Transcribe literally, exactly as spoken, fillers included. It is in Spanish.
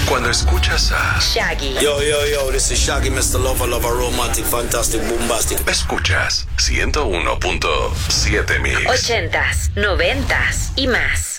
Cuando escuchas a Shaggy. Yo, yo, yo, this is Shaggy, mister Lover, Lover, Romantic, Fantastic, Bombastic. escuchas ciento uno punto siete Mix. Ochentas, noventas y más.